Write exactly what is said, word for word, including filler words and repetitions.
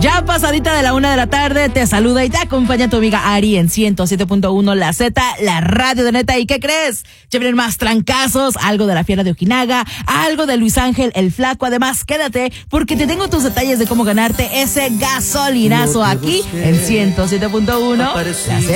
Ya pasadita de la una de la tarde, te saluda y te acompaña tu amiga Ari en ciento siete punto uno La Z, la radio de neta. ¿Y qué crees? Ya vienen más trancazos, algo de la Fiera de Ojinaga, algo de Luis Ángel el Flaco. Además, quédate porque te tengo tus detalles de cómo ganarte ese gasolinazo aquí en ciento siete punto uno La Z.